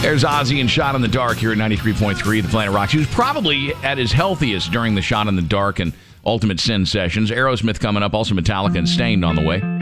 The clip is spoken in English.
There's Ozzy and Shot in the Dark here at 93.3 The Planet Rocks. He was probably at his healthiest during the Shot in the Dark and Ultimate Sin sessions. Aerosmith coming up, also Metallica and Stained on the way.